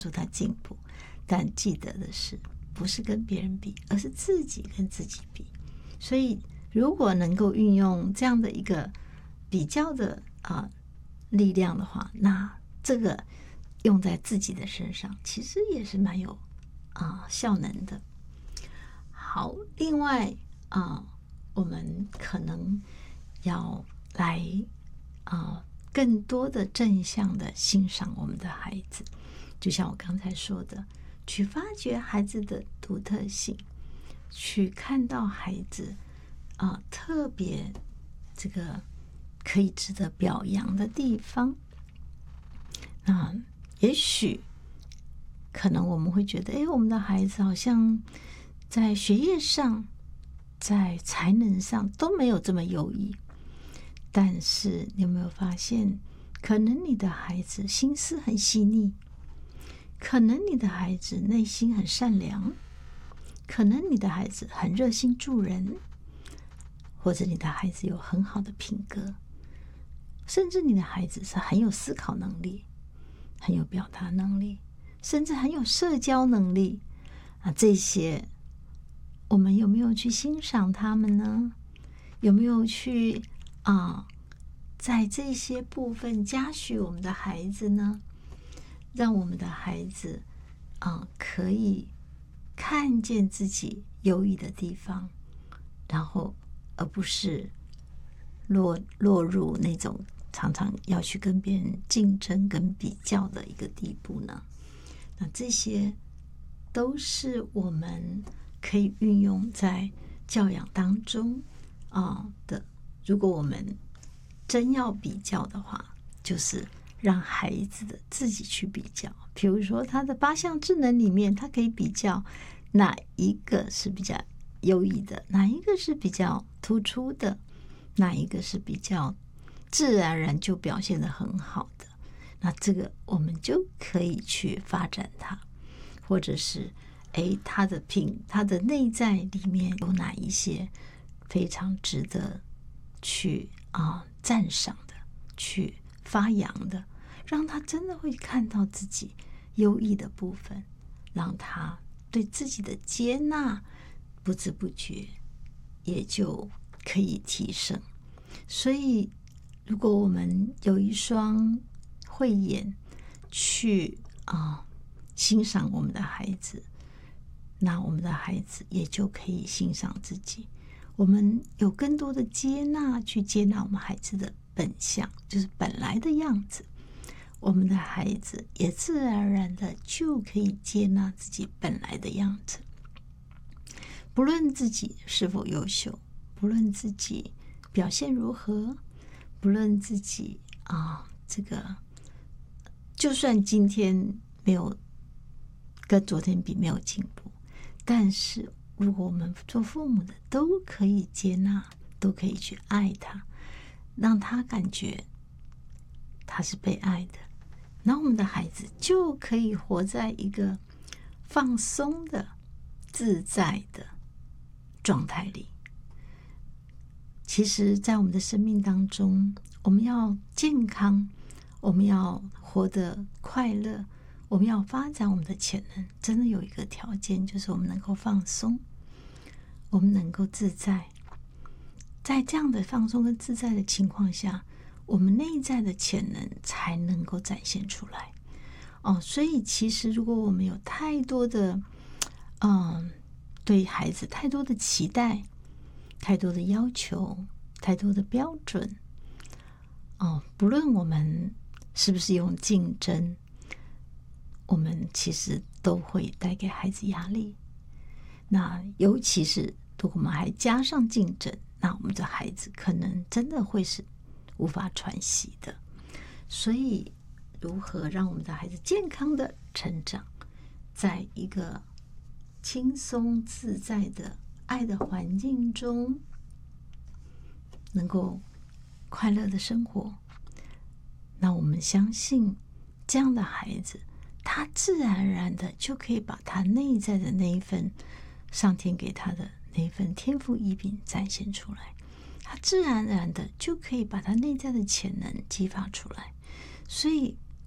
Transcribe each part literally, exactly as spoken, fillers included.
助他进步。但记得的是，不是跟别人比，而是自己跟自己比。所以如果能够运用这样的一个比较的啊、呃、力量的话，那这个用在自己的身上，其实也是蛮有啊、呃、效能的。好，另外啊、呃，我们可能要来啊、呃、更多的正向的欣赏我们的孩子，就像我刚才说的，去发掘孩子的独特性，去看到孩子啊、呃、特别这个可以值得表扬的地方。那也许可能我们会觉得，哎，我们的孩子好像在学业上，在才能上都没有这么优异。但是你有没有发现，可能你的孩子心思很细腻，可能你的孩子内心很善良，可能你的孩子很热心助人，或者你的孩子有很好的品格，甚至你的孩子是很有思考能力，很有表达能力，甚至很有社交能力啊！这些我们有没有去欣赏他们呢？有没有去啊，在这些部分嘉许我们的孩子呢？让我们的孩子啊可以看见自己优异的地方，然后而不是落落入那种常常要去跟别人竞争跟比较的一个地步呢？那这些都是我们可以运用在教养当中啊的。如果我们真要比较的话，就是让孩子的自己去比较。比如说他的八项智能里面，他可以比较哪一个是比较优异的，哪一个是比较突出的，哪一个是比较自然而然就表现得很好的。那这个我们就可以去发展它，或者是诶他的品他的内在里面有哪一些非常值得去啊、呃、赞赏的，去发扬的，让他真的会看到自己优异的部分，让他对自己的接纳不知不觉也就可以提升。所以如果我们有一双慧眼去啊、呃、欣赏我们的孩子，那我们的孩子也就可以欣赏自己。我们有更多的接纳，去接纳我们孩子的本相，就是本来的样子，我们的孩子也自然而然的就可以接纳自己本来的样子。不论自己是否优秀，不论自己表现如何，不论自己啊，这个就算今天没有跟昨天比没有进步，但是如果我们做父母的都可以接纳，都可以去爱他，让他感觉他是被爱的，那我们的孩子就可以活在一个放松的自在的状态里。其实在我们的生命当中，我们要健康，我们要活得快乐，我们要发展我们的潜能，真的有一个条件，就是我们能够放松，我们能够自在。在这样的放松跟自在的情况下，我们内在的潜能才能够展现出来。哦，所以其实如果我们有太多的嗯，对孩子太多的期待，太多的要求，太多的标准，哦，不论我们是不是用竞争，我们其实都会带给孩子压力。那尤其是如果我们还加上竞争，那我们的孩子可能真的会是无法喘息的。所以如何让我们的孩子健康的成长，在一个轻松自在的爱的环境中，能够快乐的生活，那我们相信这样的孩子，他自然而然的就可以把他内在的那一份上天给他的那一份天赋异禀展现出来，他自然而然的就可以把他内在的潜能激发出来。所以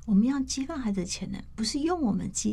我们要激发孩子的潜能，不是用我们激